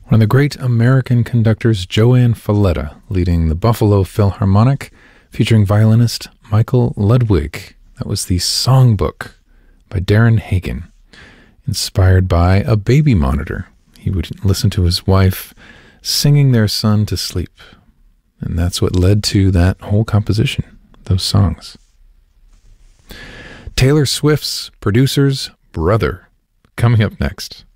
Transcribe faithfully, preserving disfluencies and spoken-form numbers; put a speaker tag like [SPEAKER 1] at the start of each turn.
[SPEAKER 1] One of the great American conductors, Joanne Falletta, leading the Buffalo Philharmonic, featuring violinist Michael Ludwig. That was the Songbook by Darren Hagen, inspired by a baby monitor. He would listen to his wife singing their son to sleep. And that's what led to that whole composition, those songs. Taylor Swift's producer's brother, coming up next.